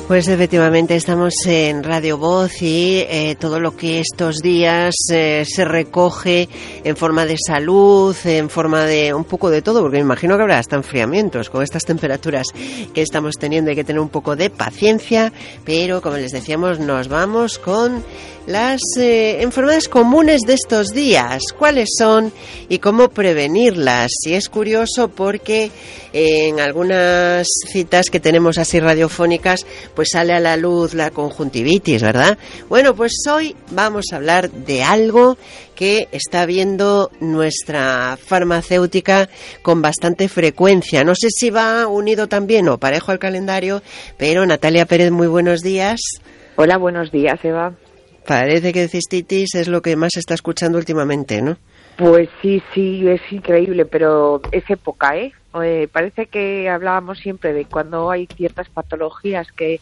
Pues efectivamente estamos en Radio Voz y todo lo que estos días se recoge en forma de salud, en forma de un poco de todo, porque me imagino que habrá hasta enfriamientos con estas temperaturas que estamos teniendo. Hay que tener un poco de paciencia, pero como les decíamos, nos vamos con las enfermedades comunes de estos días. ¿Cuáles son y cómo prevenirlas? Y es curioso porque en algunas citas que tenemos así radiofónicas, pues sale a la luz la conjuntivitis, ¿verdad? Bueno, pues hoy vamos a hablar de algo que está viendo nuestra farmacéutica con bastante frecuencia. No sé si va unido también o parejo al calendario, pero Natalia Pérez, muy buenos días. Hola, buenos días, Eva. Parece que cistitis es lo que más se está escuchando últimamente, ¿no? Pues sí, es increíble, pero es época, ¿eh? Parece que hablábamos siempre de cuando hay ciertas patologías que,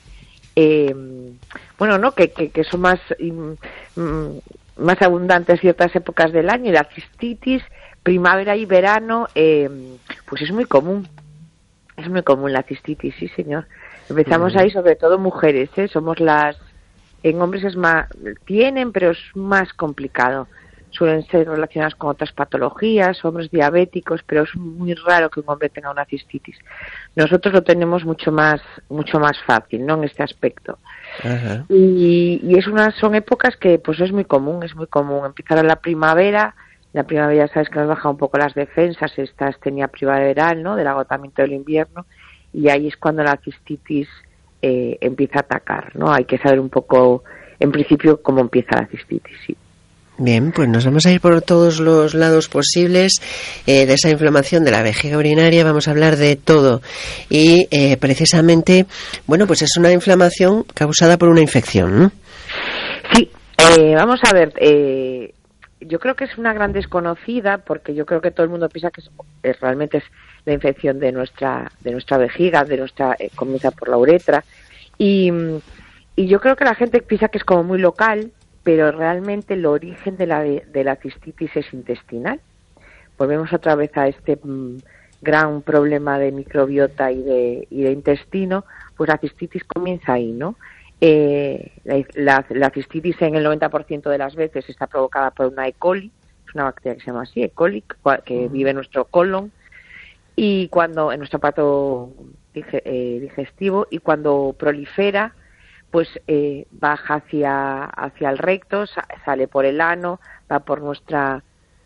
que son más abundantes ciertas épocas del año, y la cistitis, primavera y verano, pues es muy común. Es muy común la cistitis, sí, señor. Empezamos ahí, sobre todo mujeres, ¿eh? Somos en hombres es más, pero es más complicado. Suelen ser relacionadas con otras patologías, hombres diabéticos, pero es muy raro que un hombre tenga una cistitis. Nosotros lo tenemos mucho más fácil, ¿no? En este aspecto. Ajá. Y son épocas que pues es muy común. Empezar a la primavera sabes que nos baja un poco las defensas, esta astenia primaveral, ¿no? Del agotamiento del invierno, y ahí es cuando la cistitis empieza a atacar, ¿no? Hay que saber un poco, en principio, cómo empieza la cistitis, sí. Bien, pues nos vamos a ir por todos los lados posibles de esa inflamación de la vejiga urinaria. Vamos a hablar de todo y precisamente, bueno, pues es una inflamación causada por una infección, ¿no? Sí, vamos a ver, yo creo que es una gran desconocida, porque yo creo que todo el mundo piensa que realmente es la infección de nuestra vejiga, comienza por la uretra, y yo creo que la gente piensa que es como muy local, pero realmente el origen de la cistitis es intestinal. Volvemos otra vez a este gran problema de microbiota y de intestino, pues la cistitis comienza ahí, ¿no? La cistitis en el 90% de las veces está provocada por una E. coli, es una bacteria que se llama así, E. coli, que vive en nuestro colon, y cuando en nuestro aparato digestivo, y cuando prolifera, pues baja hacia el recto, sale por el ano, va por nuestro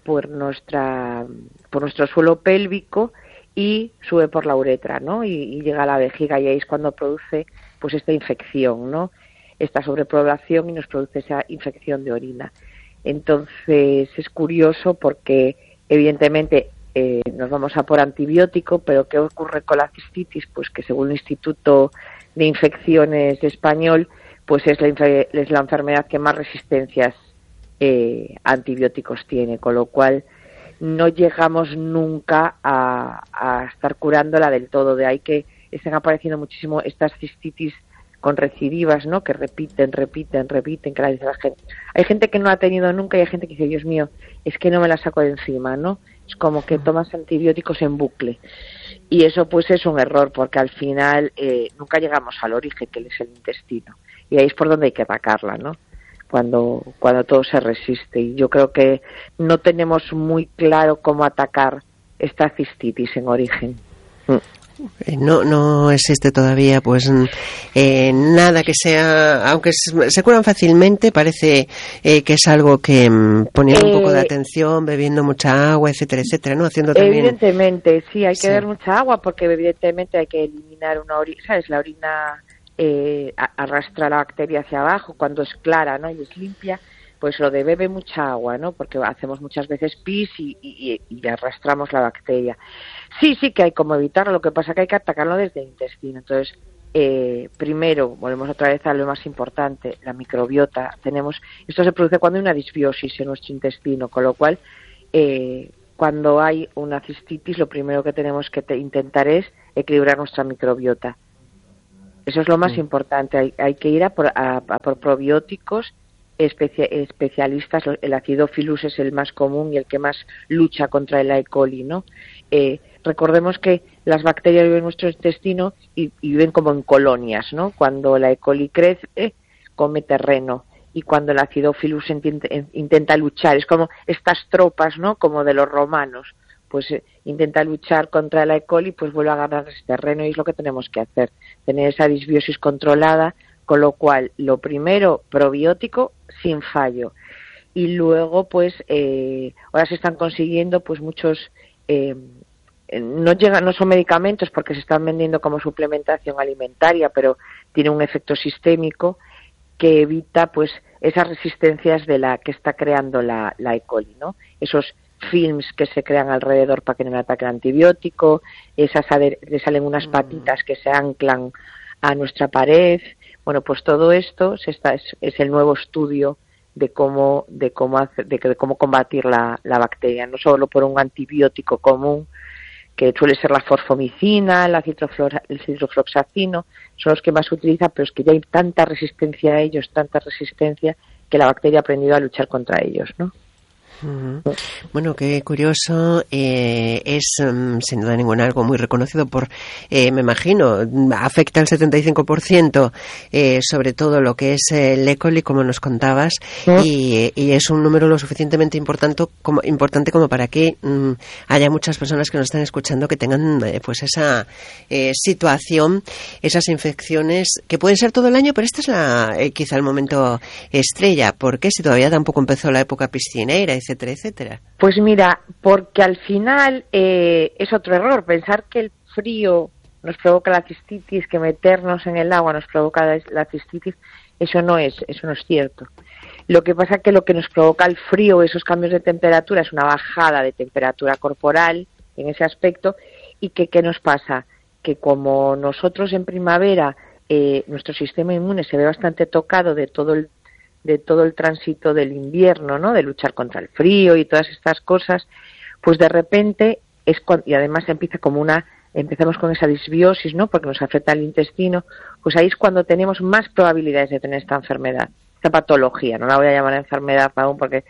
suelo pélvico y sube por la uretra, ¿no? Y llega a la vejiga, y ahí es cuando produce pues esta infección, ¿no? Esta sobrepoblación, y nos produce esa infección de orina. Entonces es curioso porque evidentemente nos vamos a por antibiótico, pero ¿qué ocurre con la cistitis? Pues que según el Instituto de Infecciones español, pues es la enfermedad que más resistencias antibióticos tiene, con lo cual no llegamos nunca a estar curándola del todo. De ahí que están apareciendo muchísimo estas cistitis con recidivas, ¿no? Que repiten, que la dice la gente. Hay gente que no ha tenido nunca, y hay gente que dice, Dios mío, es que no me la saco de encima, ¿no? Es como que tomas antibióticos en bucle. Y eso pues es un error, porque al final nunca llegamos al origen, que es el intestino. Y ahí es por donde hay que atacarla, ¿no? Cuando todo se resiste. Y yo creo que no tenemos muy claro cómo atacar esta cistitis en origen. No existe todavía pues nada que sea, aunque se curan fácilmente, parece que es algo que poniendo un poco de atención, bebiendo mucha agua, etcétera, ¿no? Haciendo también... Evidentemente, sí, hay que beber mucha agua, porque evidentemente hay que eliminar una orina, ¿sabes? La orina arrastra la bacteria hacia abajo cuando es clara, ¿no? Y es limpia. Pues lo de bebe mucha agua, ¿no? Porque hacemos muchas veces pis y arrastramos la bacteria. Sí que hay como evitarlo, lo que pasa que hay que atacarlo desde el intestino. Entonces, primero, volvemos otra vez a lo más importante, la microbiota. Esto se produce cuando hay una disbiosis en nuestro intestino, con lo cual, cuando hay una cistitis, lo primero que tenemos que intentar es equilibrar nuestra microbiota. Eso es lo más importante. Hay que ir a por probióticos especialistas. El Acidophilus es el más común y el que más lucha contra el E. coli, ¿no? Recordemos que las bacterias viven en nuestro intestino y viven como en colonias, ¿no? Cuando la E. coli crece, come terreno, y cuando el Acidophilus intenta luchar, es como estas tropas, ¿no? Como de los romanos, pues intenta luchar contra la E. coli, pues vuelve a ganar ese terreno, y es lo que tenemos que hacer, tener esa disbiosis controlada, con lo cual, lo primero, probiótico sin fallo, y luego, pues, ahora se están consiguiendo, pues, muchos, no son medicamentos porque se están vendiendo como suplementación alimentaria, pero tiene un efecto sistémico que evita, pues, esas resistencias de la que está creando la E. coli, ¿no? Esos films que se crean alrededor para que no ataque el antibiótico, le salen unas patitas que se anclan a nuestra pared. Bueno, pues todo esto es el nuevo estudio de cómo combatir la bacteria, no solo por un antibiótico común, que suele ser la forfomicina, el citrofloxacino, son los que más se utilizan, pero es que ya hay tanta resistencia a ellos, que la bacteria ha aprendido a luchar contra ellos, ¿no? Bueno, qué curioso. Es sin duda ninguna algo muy reconocido me imagino, afecta al 75%, sobre todo lo que es el E. coli, como nos contabas, y es un número lo suficientemente importante como para que haya muchas personas que nos están escuchando que tengan pues esa situación, esas infecciones que pueden ser todo el año, pero este es quizá el momento estrella. ¿Por qué? Si todavía tampoco empezó la época piscinera, etcétera, etcétera. Pues mira, porque al final es otro error, pensar que el frío nos provoca la cistitis, que meternos en el agua nos provoca la cistitis, eso no es cierto. Lo que pasa es que lo que nos provoca el frío, esos cambios de temperatura, es una bajada de temperatura corporal en ese aspecto. ¿Y qué nos pasa? Que como nosotros en primavera nuestro sistema inmune se ve bastante tocado de todo el tránsito del invierno, ¿no? De luchar contra el frío y todas estas cosas, pues de repente y además empezamos con esa disbiosis, ¿no? Porque nos afecta el intestino, pues ahí es cuando tenemos más probabilidades de tener esta enfermedad, esta patología. No la voy a llamar enfermedad aún porque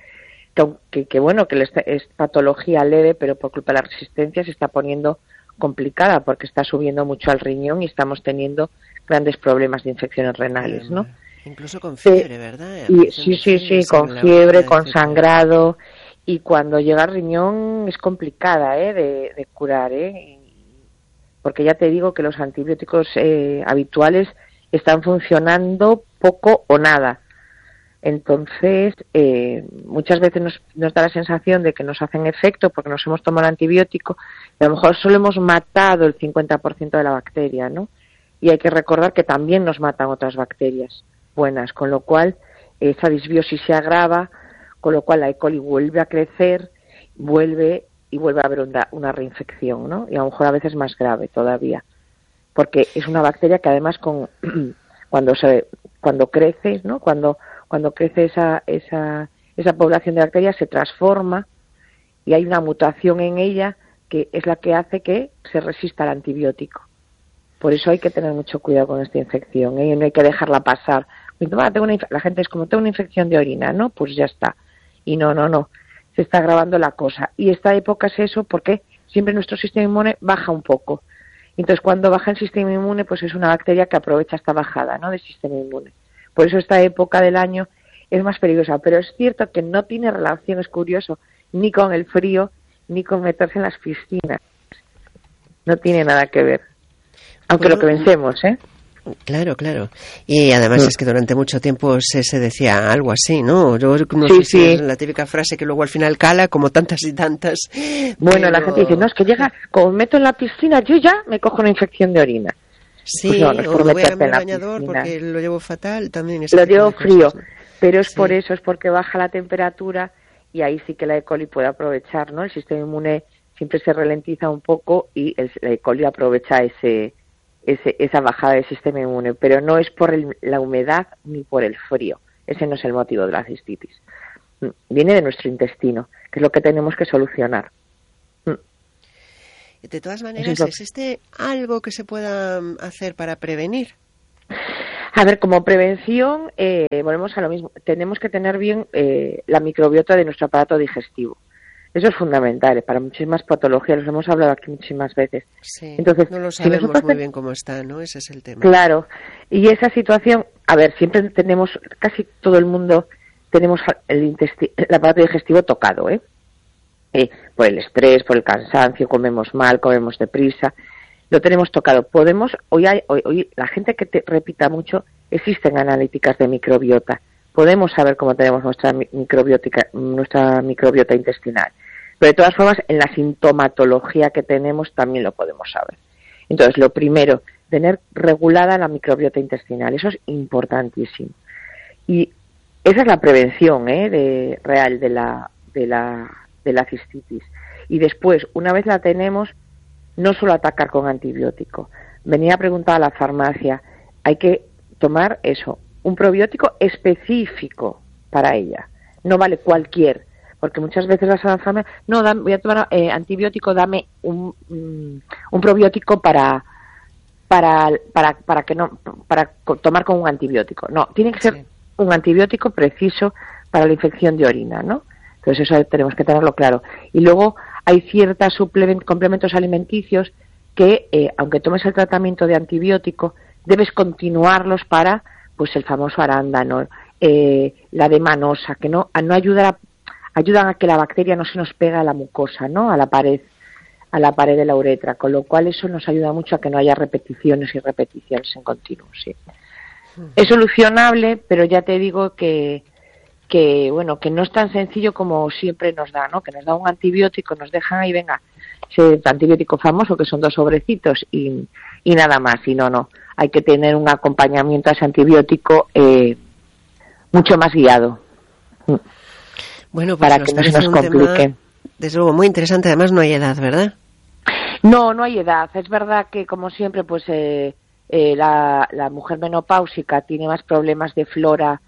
es patología leve, pero por culpa de la resistencia se está poniendo complicada porque está subiendo mucho al riñón y estamos teniendo grandes problemas de infecciones renales, ¿no? Incluso con fiebre, ¿verdad? Sí, con fiebre, con sangrado, y cuando llega al riñón es complicada de curar, porque ya te digo que los antibióticos habituales están funcionando poco o nada. Entonces, muchas veces nos da la sensación de que nos hacen efecto porque nos hemos tomado el antibiótico, y a lo mejor solo hemos matado el 50% de la bacteria, ¿no? Y hay que recordar que también nos matan otras bacterias buenas, con lo cual esa disbiosis se agrava, con lo cual la E. coli vuelve a crecer, vuelve a haber una reinfección, ¿no? Y a lo mejor a veces más grave todavía, porque es una bacteria que además cuando crece, ¿no? Cuando crece esa población de bacterias se transforma y hay una mutación en ella que es la que hace que se resista al antibiótico. Por eso hay que tener mucho cuidado con esta infección, y no hay que dejarla pasar. La gente es como, tengo una infección de orina, ¿no? Pues ya está. Y no. Se está agravando la cosa. Y esta época es eso porque siempre nuestro sistema inmune baja un poco. Entonces, cuando baja el sistema inmune, pues es una bacteria que aprovecha esta bajada, ¿no? Del sistema inmune. Por eso esta época del año es más peligrosa. Pero es cierto que no tiene relación, es curioso, ni con el frío, ni con meterse en las piscinas. No tiene nada que ver. Aunque lo que pensemos, ¿eh? Claro. Y además es que durante mucho tiempo se decía algo así, ¿no? Yo no sé si es la típica frase que luego al final cala, como tantas y tantas. Bueno, pero la gente dice, no, es que llega, como me meto en la piscina, yo ya me cojo una infección de orina. Sí, pues no es por o me voy a cambiar el bañador piscina, porque lo llevo fatal, también. Lo llevo frío, pero es por eso, es porque baja la temperatura y ahí sí que la E. coli puede aprovechar, ¿no? El sistema inmune siempre se ralentiza un poco y la E. coli aprovecha esa bajada del sistema inmune, pero no es por la humedad ni por el frío. Ese no es el motivo de la cistitis. Viene de nuestro intestino, que es lo que tenemos que solucionar. De todas maneras, ¿existe algo que se pueda hacer para prevenir? A ver, como prevención, volvemos a lo mismo. Tenemos que tener bien la microbiota de nuestro aparato digestivo. Eso es fundamental, para muchísimas patologías, los hemos hablado aquí muchísimas veces. Sí, entonces, no lo sabemos muy bien cómo está, ¿no? Ese es el tema. Claro, y esa situación, a ver, siempre tenemos, casi todo el mundo tenemos el aparato digestivo tocado, por el estrés, por el cansancio, comemos mal, comemos deprisa, lo tenemos tocado. Hoy la gente que repita mucho, existen analíticas de microbiota. Podemos saber cómo tenemos nuestra microbiota intestinal. Pero de todas formas, en la sintomatología que tenemos también lo podemos saber. Entonces, lo primero, tener regulada la microbiota intestinal. Eso es importantísimo. Y esa es la prevención real de la cistitis. Y después, una vez la tenemos, no solo atacar con antibiótico. Venía a preguntar a la farmacia, hay que tomar eso, un probiótico específico para ella. No vale cualquier, porque muchas veces vas a la farmacia, no, voy a tomar antibiótico, dame un probiótico para tomar con un antibiótico. No, tiene que ser un antibiótico preciso para la infección de orina, ¿no? Entonces eso tenemos que tenerlo claro. Y luego hay ciertos complementos alimenticios que, aunque tomes el tratamiento de antibiótico, debes continuarlos para, pues, el famoso arándano, la demanosa, que no ayudan a que la bacteria no se nos pega a la mucosa, ¿no? A la pared de la uretra, con lo cual eso nos ayuda mucho a que no haya repeticiones y repeticiones en continuo, sí. Es solucionable, pero ya te digo que bueno, que no es tan sencillo como siempre nos da, ¿no? Que nos da un antibiótico, nos dejan ahí, venga, ese antibiótico famoso que son 2 sobrecitos y nada más, y no, hay que tener un acompañamiento a ese antibiótico mucho más guiado. Bueno, pues para que no se nos complique. Desde luego, muy interesante, además no hay edad, ¿verdad? No hay edad, es verdad que como siempre, pues la mujer menopáusica tiene más problemas de flora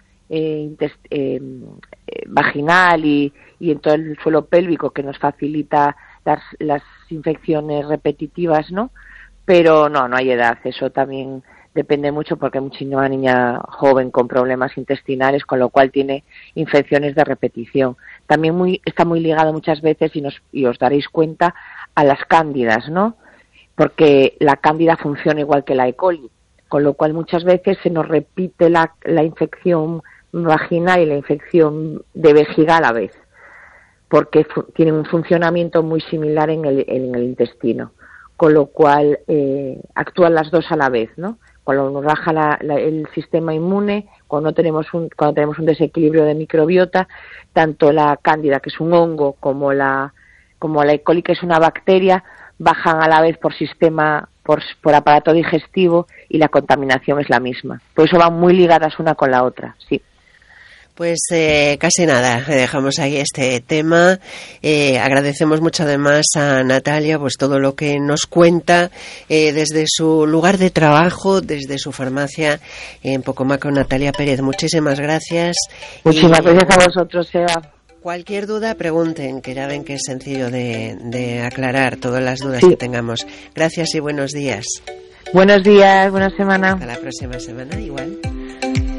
vaginal y en todo el suelo pélvico, que nos facilita las infecciones repetitivas, ¿no? Pero no hay edad, eso también depende mucho, porque hay muchísima niña joven con problemas intestinales, con lo cual tiene infecciones de repetición. También está muy ligado muchas veces, y os daréis cuenta, a las cándidas, ¿no? Porque la cándida funciona igual que la E. coli, con lo cual muchas veces se nos repite la infección vaginal y la infección de vejiga a la vez, porque tienen un funcionamiento muy similar en el intestino, con lo cual actúan las dos a la vez, ¿no? Cuando nos baja el sistema inmune, cuando tenemos un desequilibrio de microbiota, tanto la cándida, que es un hongo, como la E. coli, que es una bacteria, bajan a la vez por aparato digestivo, y la contaminación es la misma. Por eso van muy ligadas una con la otra, sí. Pues casi nada, dejamos ahí este tema. Agradecemos mucho además a Natalia pues todo lo que nos cuenta desde su lugar de trabajo, desde su farmacia en Pocomaco. Natalia Pérez, muchísimas gracias. Muchísimas gracias a vosotros, Eva. Cualquier duda, pregunten, que ya ven que es sencillo de aclarar todas las dudas que tengamos. Gracias y buenos días. Buenos días, buena semana. Hasta la próxima semana, igual.